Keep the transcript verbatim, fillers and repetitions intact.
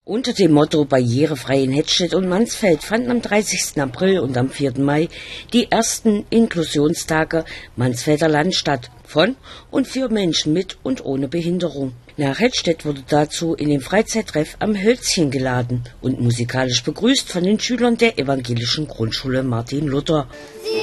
Unter dem Motto Barrierefrei in Hettstedt und Mansfeld fanden am dreißigsten April und am vierten Mai die ersten Inklusionstage Mansfelder Land statt, von und für Menschen mit und ohne Behinderung. Nach Hettstedt wurde dazu in den Freizeittreff am Hölzchen geladen und musikalisch begrüßt von den Schülern der evangelischen Grundschule Martin Luther. Sie